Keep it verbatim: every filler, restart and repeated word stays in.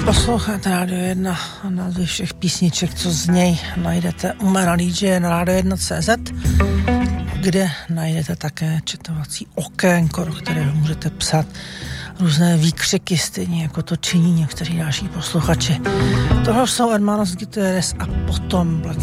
Posloucháte Rádio jedna a názvy všech písniček, co z něj najdete u Mera D J na rádio jedna tečka cé zet, kde najdete také četovací okénko, do kterého můžete psát různé výkřiky, stejně jako to činí někteří další posluchači. Tohle jsou Hermanos Gutierrez a potom Black